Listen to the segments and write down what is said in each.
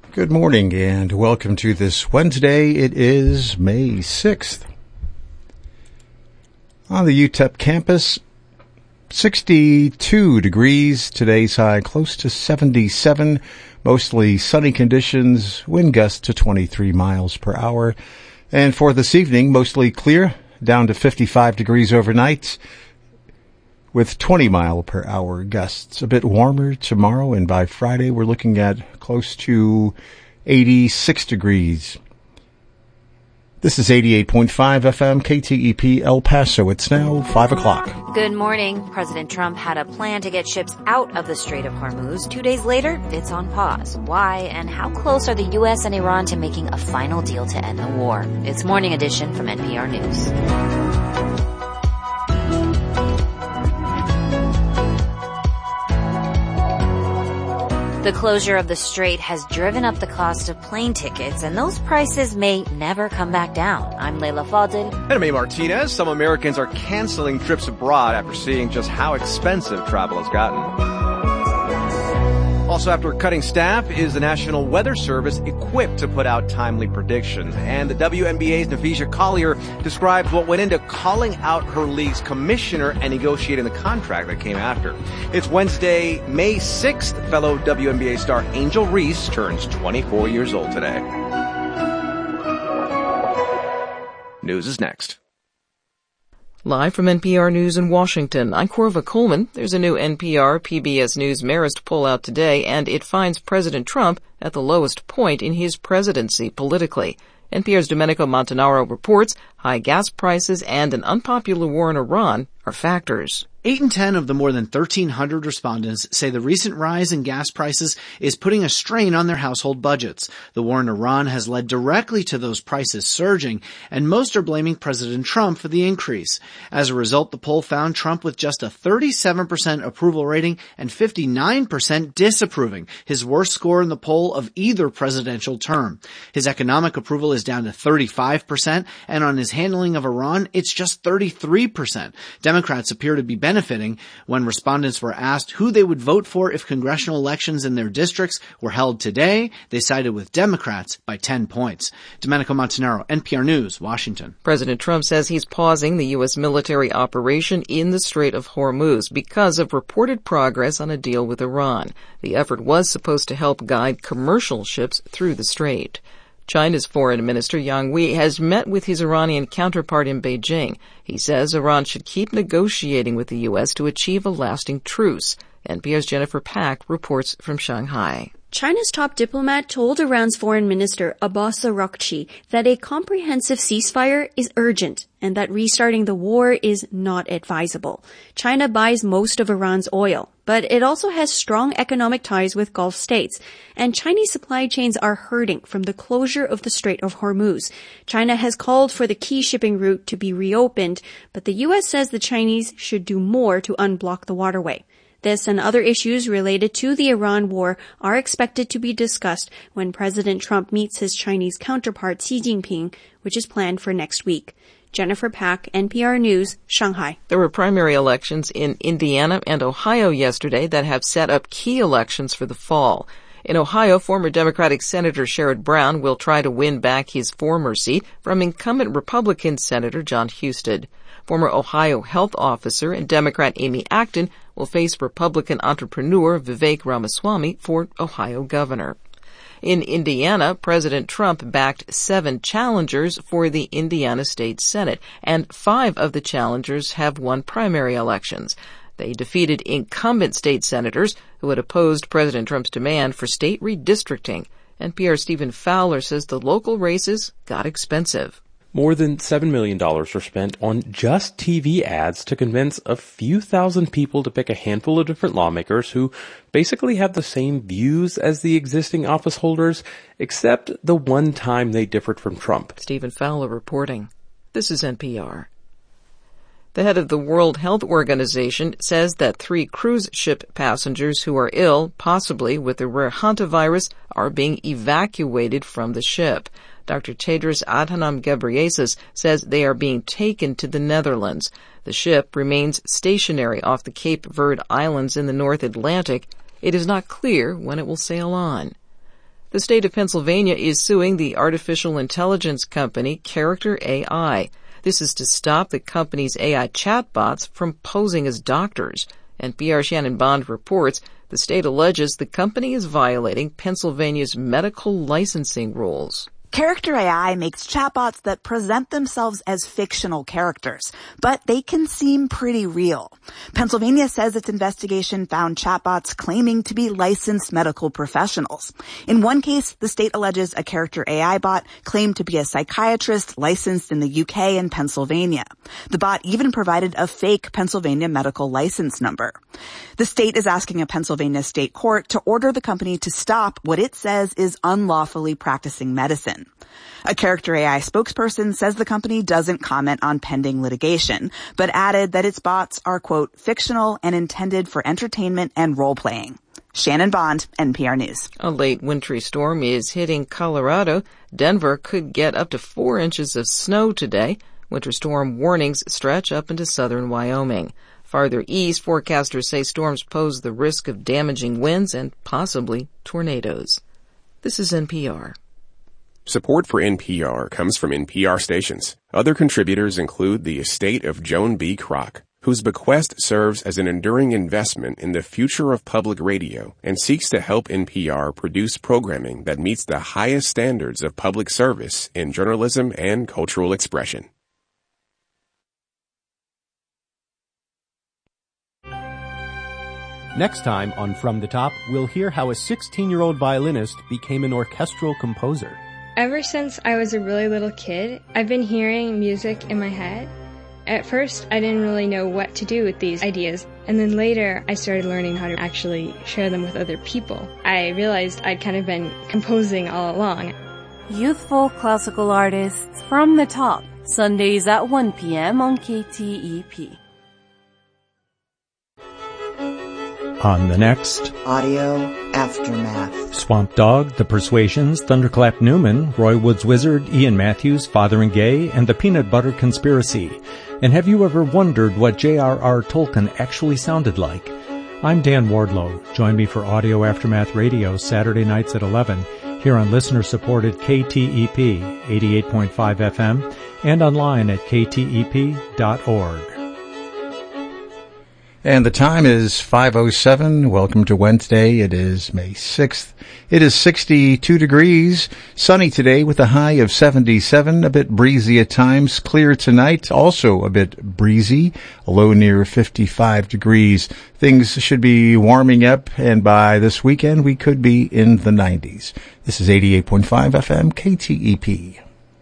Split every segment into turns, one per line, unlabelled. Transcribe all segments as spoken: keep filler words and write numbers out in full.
Good morning and welcome to this Wednesday. It is May sixth. On the U T E P campus, sixty-two degrees, today's high close to seventy-seven, mostly sunny conditions, wind gusts to twenty-three miles per hour. And for this evening, mostly clear, down to fifty-five degrees overnight, with twenty mile per hour gusts. A bit warmer tomorrow, and by Friday we're looking at close to eighty-six degrees. This is eighty-eight point five F M K T E P El Paso. It's now five o'clock.
Good morning. President Trump had a plan to get ships out of the Strait of Hormuz. Two days later, it's on pause. Why and how close are the U S and Iran to making a final deal to end the war? It's Morning Edition from N P R News. The closure of the strait has driven up the cost of plane tickets, and those prices may never come back down. I'm Leila Fadel.
And I'm A. Martinez. Some Americans are canceling trips abroad after seeing just how expensive travel has gotten. Also, after cutting staff, is the National Weather Service equipped to put out timely predictions? And the W N B A's Nafisha Collier describes what went into calling out her league's commissioner and negotiating the contract that came after. It's Wednesday, May sixth. Fellow W N B A star Angel Reese turns twenty-four years old today. News is next.
Live from N P R News in Washington, I'm Corva Coleman. There's a new N P R P B S News Marist poll out today, and it finds President Trump at the lowest point in his presidency politically. N P R's Domenico Montanaro reports high gas prices and an unpopular war in Iran are factors.
Eight in ten of the more than thirteen hundred respondents say the recent rise in gas prices is putting a strain on their household budgets. The war in Iran has led directly to those prices surging, and most are blaming President Trump for the increase. As a result, the poll found Trump with just a thirty-seven percent approval rating and fifty-nine percent disapproving, his worst score in the poll of either presidential term. His economic approval is down to thirty-five percent, and on his handling of Iran, it's just thirty-three percent. Democrats appear to be benefiting. When respondents were asked who they would vote for if congressional elections in their districts were held today, they sided with Democrats by ten points. Domenico Montanaro, N P R News, Washington.
President Trump says he's pausing the U S military operation in the Strait of Hormuz because of reported progress on a deal with Iran. The effort was supposed to help guide commercial ships through the strait. China's Foreign Minister Yang Wi has met with his Iranian counterpart in Beijing. He says Iran should keep negotiating with the U S to achieve a lasting truce. N P R's Jennifer Pack reports from Shanghai.
China's top diplomat told Iran's foreign minister Abbas Araghchi that a comprehensive ceasefire is urgent and that restarting the war is not advisable. China buys most of Iran's oil, but it also has strong economic ties with Gulf states, and Chinese supply chains are hurting from the closure of the Strait of Hormuz. China has called for the key shipping route to be reopened, but the U S says the Chinese should do more to unblock the waterway. This and other issues related to the Iran war are expected to be discussed when President Trump meets his Chinese counterpart Xi Jinping, which is planned for next week. Jennifer Pack, N P R News, Shanghai.
There were primary elections in Indiana and Ohio yesterday that have set up key elections for the fall. In Ohio, former Democratic Senator Sherrod Brown will try to win back his former seat from incumbent Republican Senator John Husted. Former Ohio health officer and Democrat Amy Acton will face Republican entrepreneur Vivek Ramaswamy for Ohio governor. In Indiana, President Trump backed seven challengers for the Indiana State Senate, and five of the challengers have won primary elections. They defeated incumbent state senators who had opposed President Trump's demand for state redistricting. N P R's Stephen Fowler says the local races got expensive.
More than seven million dollars were spent on just T V ads to convince a few thousand people to pick a handful of different lawmakers who basically have the same views as the existing office holders, except the one time they differed from Trump.
Stephen Fowler reporting. This is N P R. The head of the World Health Organization says that three cruise ship passengers who are ill, possibly with the rare hantavirus, are being evacuated from the ship. Doctor Tedros Adhanom Ghebreyesus says they are being taken to the Netherlands. The ship remains stationary off the Cape Verde Islands in the North Atlantic. It is not clear when it will sail on. The state of Pennsylvania is suing the artificial intelligence company Character A I. This is to stop the company's A I chatbots from posing as doctors. N P R Shannon Bond reports the state alleges the company is violating Pennsylvania's medical licensing rules.
Character A I makes chatbots that present themselves as fictional characters, but they can seem pretty real. Pennsylvania says its investigation found chatbots claiming to be licensed medical professionals. In one case, the state alleges a Character A I bot claimed to be a psychiatrist licensed in the U K and Pennsylvania. The bot even provided a fake Pennsylvania medical license number. The state is asking a Pennsylvania state court to order the company to stop what it says is unlawfully practicing medicine. A Character A I spokesperson says the company doesn't comment on pending litigation, but added that its bots are, quote, fictional and intended for entertainment and role-playing. Shannon Bond, N P R News.
A late wintry storm is hitting Colorado. Denver could get up to four inches of snow today. Winter storm warnings stretch up into southern Wyoming. Farther east, forecasters say storms pose the risk of damaging winds and possibly tornadoes. This is N P R.
Support for N P R comes from N P R stations. Other contributors include the estate of Joan B. Kroc, whose bequest serves as an enduring investment in the future of public radio and seeks to help N P R produce programming that meets the highest standards of public service in journalism and cultural expression.
Next time on From the Top, we'll hear how a sixteen-year-old violinist became an orchestral composer.
Ever since I was a really little kid, I've been hearing music in my head. At first, I didn't really know what to do with these ideas, and then later I started learning how to actually share them with other people. I realized I'd kind of been composing all along.
Youthful classical artists From the Top, Sundays at one p.m. on K T E P.
On the next
Audio Aftermath.
Swamp Dogg, The Persuasions, Thunderclap Newman, Roy Wood's Wizard, Ian Matthews, Father and Gay, and The Peanut Butter Conspiracy. And have you ever wondered what J R R. Tolkien actually sounded like? I'm Dan Wardlow. Join me for Audio Aftermath Radio Saturday nights at eleven here on listener-supported K T E P eighty-eight point five F M and online at k t e p dot org.
And the time is five oh seven. Welcome to Wednesday. It is May sixth. It is sixty-two degrees. Sunny today with a high of seventy-seven. A bit breezy at times. Clear tonight. Also a bit breezy. A low near fifty-five degrees. Things should be warming up, and by this weekend we could be in the nineties. This is eighty-eight point five F M K T E P.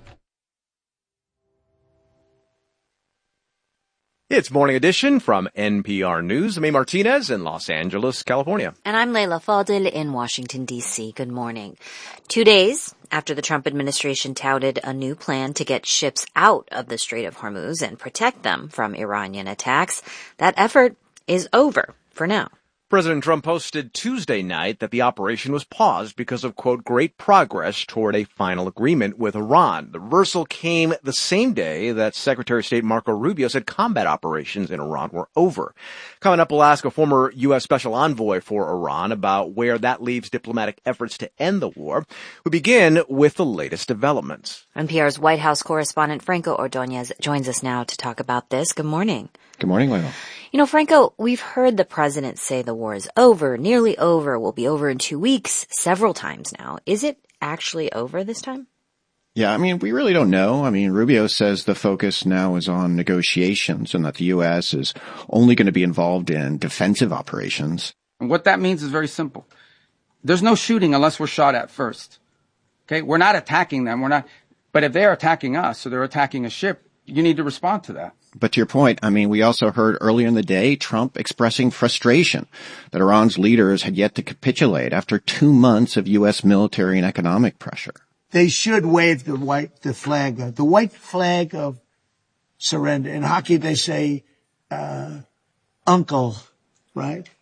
It's Morning Edition from N P R News. I'm A. Martinez in Los Angeles, California.
And I'm Leila Fadel in Washington, D C. Good morning. Two days after the Trump administration touted a new plan to get ships out of the Strait of Hormuz and protect them from Iranian attacks, that effort is over for now.
President Trump posted Tuesday night that the operation was paused because of, quote, great progress toward a final agreement with Iran. The reversal came the same day that Secretary of State Marco Rubio said combat operations in Iran were over. Coming up, we'll ask a former U S Special Envoy for Iran about where that leaves diplomatic efforts to end the war. We begin with the latest developments.
N P R's White House correspondent Franco Ordóñez joins us now to talk about this. Good morning.
Good morning, Leila.
You know, Franco, we've heard the president say the war is over, nearly over, will be over in two weeks, several times now. Is it actually over this time?
Yeah, I mean, we really don't know. I mean, Rubio says the focus now is on negotiations and that the U S is only going to be involved in defensive operations.
And what that means is very simple. There's no shooting unless we're shot at first. Okay? We're not attacking them. We're not. But if they're attacking us or they're attacking a ship, you need to respond to that.
But to your point, I mean, we also heard earlier in the day Trump expressing frustration that Iran's leaders had yet to capitulate after two months of U S military and economic pressure.
They should wave the white, the flag, the white flag of surrender. In hockey, they say, uh, uncle, right?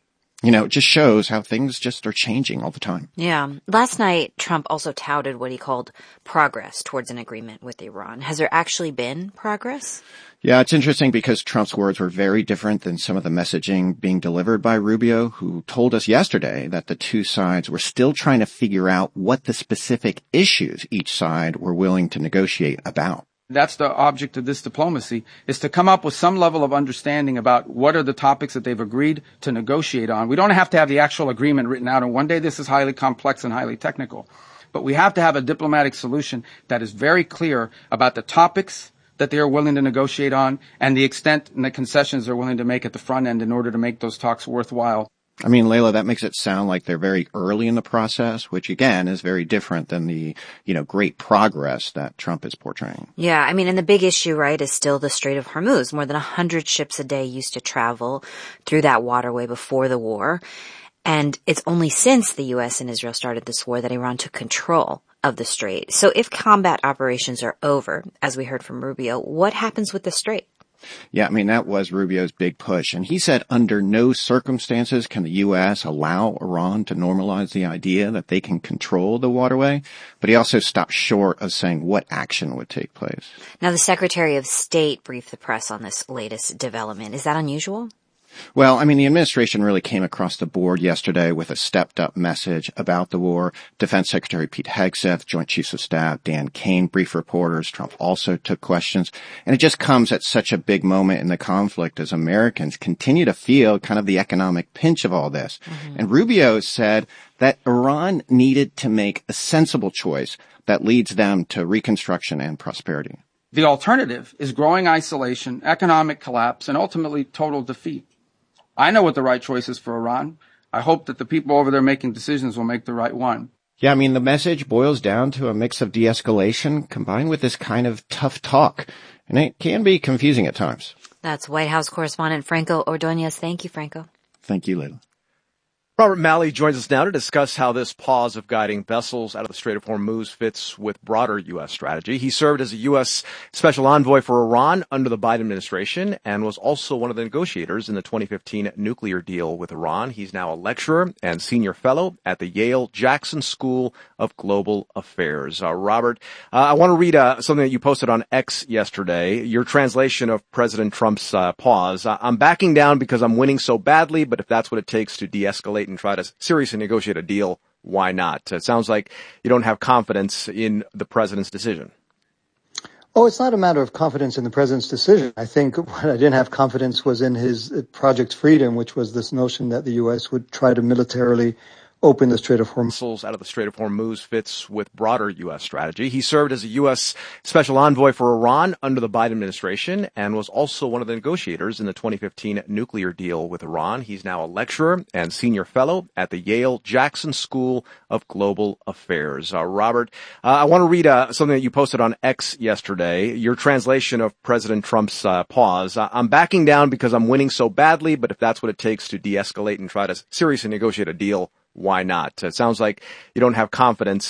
You know, it just shows how things just are changing all the time.
Yeah. Last night, Trump also touted what he called progress towards an agreement with Iran. Has there actually been progress?
Yeah, it's interesting because Trump's words were very different than some of the messaging being delivered by Rubio, who told us yesterday that the two sides were still trying to figure out what the specific issues each side were willing to negotiate about.
That's the object of this diplomacy, is to come up with some level of understanding about what are the topics that they've agreed to negotiate on. We don't have to have the actual agreement written out, and one day this is highly complex and highly technical. But we have to have a diplomatic solution that is very clear about the topics that they are willing to negotiate on and the extent and the concessions they're willing to make at the front end in order to make those talks worthwhile.
I mean, Layla, that makes it sound like they're very early in the process, which again is very different than the, you know, great progress that Trump is portraying.
Yeah, I mean, and the big issue, right, is still the Strait of Hormuz. More than one hundred ships a day used to travel through that waterway before the war. And it's only since the U S and Israel started this war that Iran took control of the strait. So if combat operations are over, as we heard from Rubio, what happens with the strait?
Yeah, I mean, that was Rubio's big push. And he said under no circumstances can the U S allow Iran to normalize the idea that they can control the waterway. But he also stopped short of saying what action would take place.
Now, the Secretary of State briefed the press on this latest development. Is that unusual?
Well, I mean, the administration really came across the board yesterday with a stepped-up message about the war. Defense Secretary Pete Hegseth, Joint Chiefs of Staff Dan Kane briefed reporters. Trump also took questions. And it just comes at such a big moment in the conflict as Americans continue to feel kind of the economic pinch of all this. Mm-hmm. And Rubio said that Iran needed to make a sensible choice that leads them to reconstruction and prosperity.
The alternative is growing isolation, economic collapse, and ultimately total defeat. I know what the right choice is for Iran. I hope that the people over there making decisions will make the right one.
Yeah, I mean, the message boils down to a mix of de-escalation combined with this kind of tough talk. And it can be confusing at times.
That's White House correspondent Franco Ordonez. Thank you, Franco.
Thank you, Lila.
Robert Malley joins us now to discuss how this pause of guiding vessels out of the Strait of Hormuz fits with broader U S strategy. He served as a U S special envoy for Iran under the Biden administration and was also one of the negotiators in the twenty fifteen nuclear deal with Iran. He's now a lecturer and senior fellow at the Yale Jackson School of Global Affairs. Uh, Robert, uh, I want to read uh, something that you posted on X yesterday, your translation of President Trump's uh, pause. Uh, I'm backing down because I'm winning so badly, but if that's what it takes to de-escalate and try to seriously negotiate a deal, why not? It sounds like you don't have confidence in the president's decision.
Oh, it's not a matter of confidence in the president's decision. I think what I didn't have confidence was in his Project Freedom, which was this notion that the U S would try to militarily open the Strait of Hormuz.
Out of the Strait of Hormuz fits with broader U S strategy. He served as a U S special envoy for Iran under the Biden administration and was also one of the negotiators in the twenty fifteen nuclear deal with Iran. He's now a lecturer and senior fellow at the Yale Jackson School of Global Affairs. Uh, Robert, uh, I want to read uh, something that you posted on X yesterday, your translation of President Trump's uh, pause. Uh, I'm backing down because I'm winning so badly, but if that's what it takes to de-escalate and try to seriously negotiate a deal, why not? It sounds like you don't have confidence